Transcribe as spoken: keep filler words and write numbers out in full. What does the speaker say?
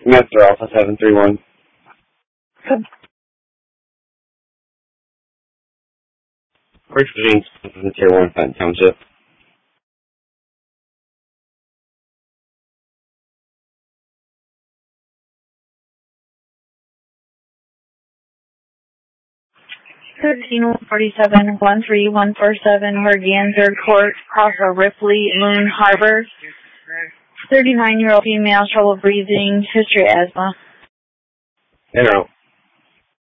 Master Alpha seven three one. First Virginia in Tier one, Fenton Township. thirteen forty-seven, one three one four seven, Horgan, third Court, Crossroad, Ripley, Moon Harbor. thirty-nine-year-old female, trouble breathing, history asthma. In or out?